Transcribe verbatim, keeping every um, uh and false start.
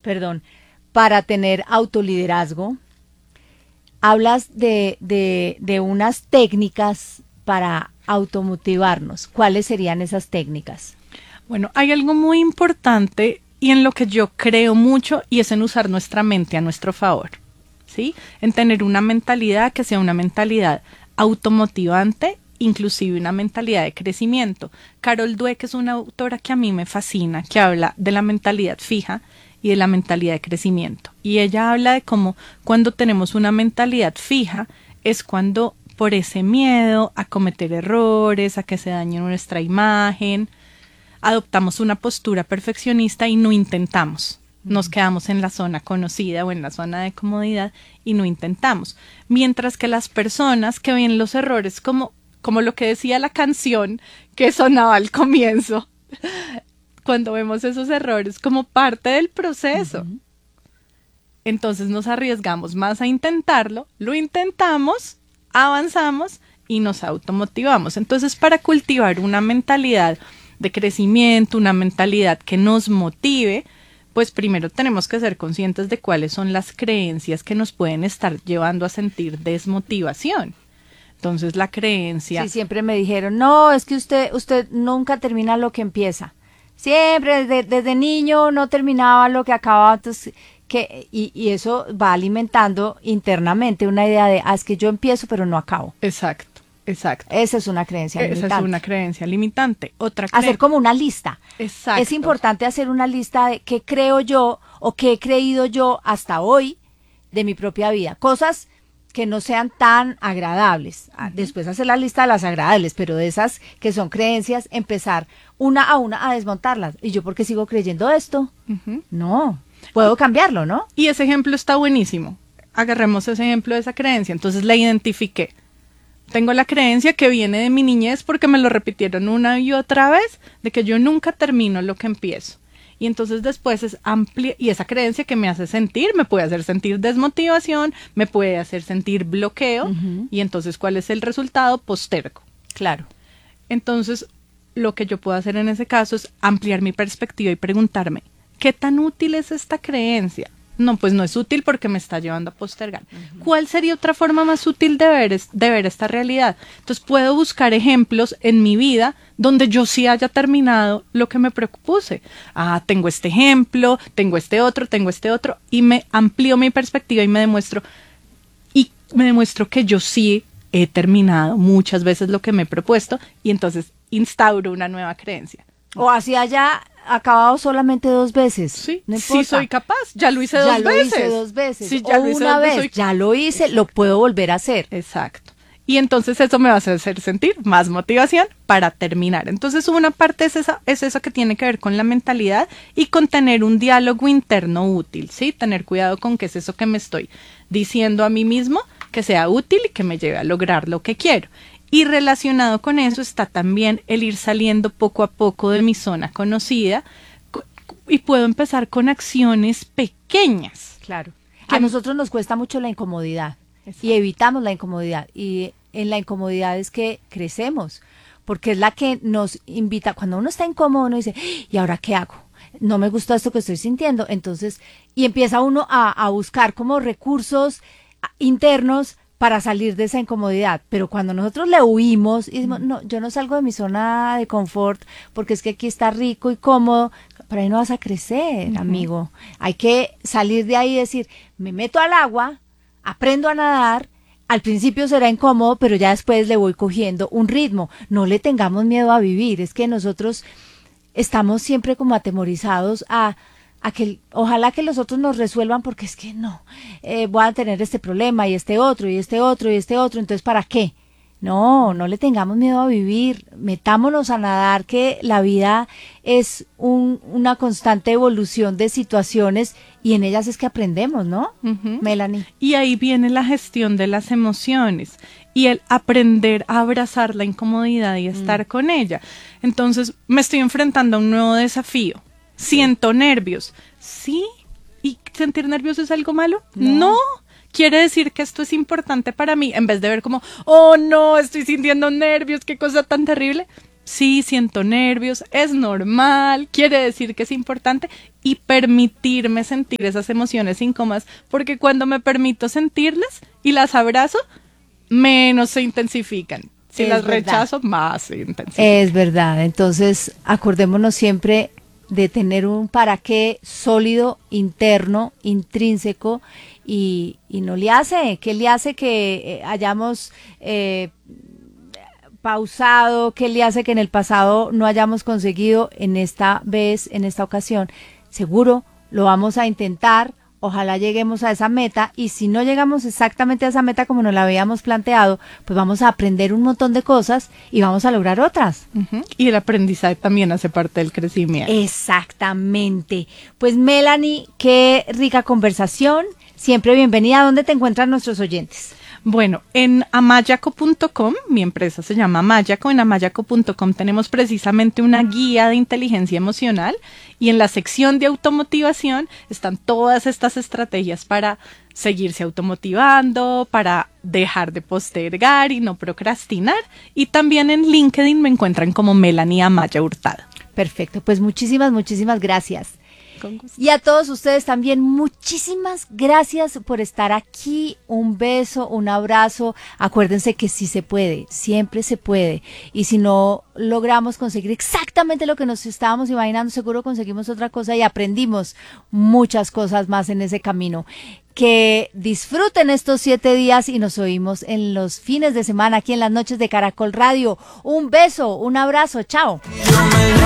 perdón, para tener autoliderazgo. Hablas de, de, de unas técnicas para automotivarnos. ¿Cuáles serían esas técnicas? Bueno, hay algo muy importante y en lo que yo creo mucho y es en usar nuestra mente a nuestro favor, ¿sí? En tener una mentalidad que sea una mentalidad automotivante, inclusive una mentalidad de crecimiento. Carol Dweck es una autora que a mí me fascina, que habla de la mentalidad fija y de la mentalidad de crecimiento. Y ella habla de cómo cuando tenemos una mentalidad fija es cuando por ese miedo a cometer errores, a que se dañe nuestra imagen, adoptamos una postura perfeccionista y no intentamos. Nos quedamos en la zona conocida o en la zona de comodidad y no intentamos. Mientras que las personas que ven los errores como, como lo que decía la canción que sonaba al comienzo, cuando vemos esos errores como parte del proceso, uh-huh. entonces nos arriesgamos más a intentarlo, lo intentamos, avanzamos y nos automotivamos. Entonces, para cultivar una mentalidad de crecimiento, una mentalidad que nos motive, pues primero tenemos que ser conscientes de cuáles son las creencias que nos pueden estar llevando a sentir desmotivación. Entonces, la creencia... Sí, siempre me dijeron, no, es que usted, usted nunca termina lo que empieza. Siempre, desde, desde niño no terminaba lo que acababa, entonces, que, y, y eso va alimentando internamente una idea de, ah, es que yo empiezo pero no acabo. Exacto, exacto. Esa es una creencia Esa limitante. Esa es una creencia limitante. Otra cre... Hacer como una lista. Exacto. Es importante hacer una lista de qué creo yo o qué he creído yo hasta hoy de mi propia vida. Cosas que no sean tan agradables. Uh-huh. Después hacer la lista de las agradables, pero de esas que son creencias, empezar una a una a desmontarlas. ¿Y yo por qué sigo creyendo esto? Uh-huh. No, puedo cambiarlo, ¿no? Y ese ejemplo está buenísimo. Agarremos ese ejemplo de esa creencia. Entonces la identifiqué. Tengo la creencia que viene de mi niñez porque me lo repitieron una y otra vez, de que yo nunca termino lo que empiezo. Y entonces después es amplia, y esa creencia que me hace sentir, me puede hacer sentir desmotivación, me puede hacer sentir bloqueo, uh-huh. y entonces ¿cuál es el resultado? Postergo. Claro. Entonces, lo que yo puedo hacer en ese caso es ampliar mi perspectiva y preguntarme, ¿qué tan útil es esta creencia? No, pues no es útil porque me está llevando a postergar. Uh-huh. ¿Cuál sería otra forma más útil de ver, es, de ver esta realidad? Entonces puedo buscar ejemplos en mi vida donde yo sí haya terminado lo que me propuse. Ah, tengo este ejemplo, tengo este otro, tengo este otro, y me amplío mi perspectiva y me demuestro, y me demuestro que yo sí he terminado muchas veces lo que me he propuesto, y entonces instauro una nueva creencia. O así haya acabado solamente dos veces. Sí, no sí soy capaz, ya lo hice dos ya veces. Ya lo hice dos veces. Sí, ya o lo hice una dos vez, veces. Soy... ya lo hice, Exacto. Lo puedo volver a hacer. Exacto. Y entonces eso me va a hacer sentir más motivación para terminar. Entonces una parte es esa, es eso que tiene que ver con la mentalidad y con tener un diálogo interno útil, ¿sí? Tener cuidado con qué es eso que me estoy diciendo a mí mismo, que sea útil y que me lleve a lograr lo que quiero. Y relacionado con eso está también el ir saliendo poco a poco de mi zona conocida y puedo empezar con acciones pequeñas. Claro. A nosotros nos cuesta mucho la incomodidad. Exacto. Y evitamos la incomodidad. Y en la incomodidad es que crecemos, porque es la que nos invita. Cuando uno está incómodo, uno dice, ¿y ahora qué hago? No me gusta esto que estoy sintiendo. Entonces, y empieza uno a, a buscar como recursos internos para salir de esa incomodidad, pero cuando nosotros le huimos y decimos, no, yo no salgo de mi zona de confort porque es que aquí está rico y cómodo, por ahí no vas a crecer, uh-huh. amigo. Hay que salir de ahí y decir, me meto al agua, aprendo a nadar, al principio será incómodo, pero ya después le voy cogiendo un ritmo. No le tengamos miedo a vivir, es que nosotros estamos siempre como atemorizados a a que ojalá que los otros nos resuelvan porque es que no, eh, voy a tener este problema y este otro y este otro y este otro, entonces ¿para qué? No, no le tengamos miedo a vivir, metámonos a nadar, que la vida es un, una constante evolución de situaciones y en ellas es que aprendemos, ¿no? Uh-huh. Melanie. Y ahí viene la gestión de las emociones y el aprender a abrazar la incomodidad y estar mm. con ella. Entonces me estoy enfrentando a un nuevo desafío. Siento nervios. ¿Sí? ¿Y sentir nervios es algo malo? No. no. Quiere decir que esto es importante para mí, en vez de ver como, oh no, estoy sintiendo nervios, qué cosa tan terrible. sí, siento nervios, es normal, quiere decir que es importante, y permitirme sentir esas emociones incómodas, porque cuando me permito sentirlas y las abrazo, menos se intensifican. Si Es las verdad. rechazo, más se intensifican. Es verdad, entonces acordémonos siempre de tener un para qué sólido, interno, intrínseco, y, y no le hace, ¿qué le hace que eh, hayamos eh, pausado, qué le hace que en el pasado no hayamos conseguido en esta vez, en esta ocasión? Seguro lo vamos a intentar, ojalá lleguemos a esa meta, y si no llegamos exactamente a esa meta como nos la habíamos planteado, pues vamos a aprender un montón de cosas y vamos a lograr otras. Ujú. Y el aprendizaje también hace parte del crecimiento. Exactamente. Pues Melanie, qué rica conversación. Siempre bienvenida. ¿Dónde te encuentran nuestros oyentes? Bueno, en amayaco punto com, mi empresa se llama Amayaco, en amayaco punto com tenemos precisamente una guía de inteligencia emocional, y en la sección de automotivación están todas estas estrategias para seguirse automotivando, para dejar de postergar y no procrastinar, y también en LinkedIn me encuentran como Melanie Amaya Hurtado. Perfecto, pues muchísimas, muchísimas gracias. Con gusto. Y a todos ustedes también, muchísimas gracias por estar aquí. Un beso, un abrazo. Acuérdense que sí se puede, siempre se puede. Y si no logramos conseguir exactamente lo que nos estábamos imaginando, seguro conseguimos otra cosa y aprendimos muchas cosas más en ese camino. Que disfruten estos siete días y nos oímos en los fines de semana aquí en las noches de Caracol Radio. Un beso, un abrazo, chao.